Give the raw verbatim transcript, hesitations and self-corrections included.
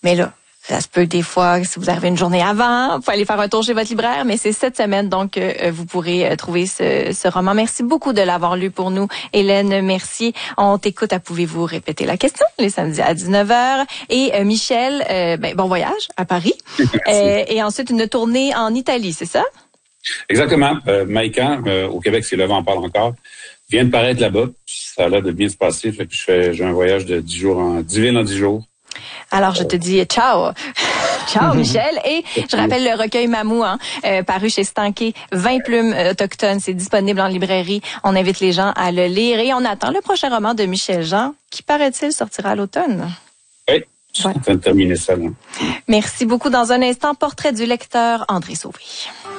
Mais là, ça se peut des fois, si vous arrivez une journée avant, vous pouvez aller faire un tour chez votre libraire, mais c'est cette semaine, donc euh, vous pourrez euh, trouver ce, ce roman. Merci beaucoup de l'avoir lu pour nous, Hélène Mercier. On t'écoute, à pouvez-vous répéter la question, les samedis à dix-neuf heures. Et euh, Michel, euh, ben, bon voyage à Paris. Euh, et ensuite, une tournée en Italie, c'est ça? Exactement. Euh, Maïcan, euh, au Québec, c'est Le Vent en parle encore, vient de paraître là-bas. Ça a l'air de bien se passer. Fait que je fais, j'ai un voyage de dix jours en dix villes en dix jours. Alors, je te dis ciao. Ciao, Michel. Et je rappelle le recueil Mamou, hein, euh, paru chez Stanké, vingt plumes autochtones. C'est disponible en librairie. On invite les gens à le lire. Et on attend le prochain roman de Michel Jean, qui, paraît-il, sortira à l'automne. Oui, je suis en train de terminer ça, là. Merci beaucoup. Dans un instant, portrait du lecteur, André Sauvé.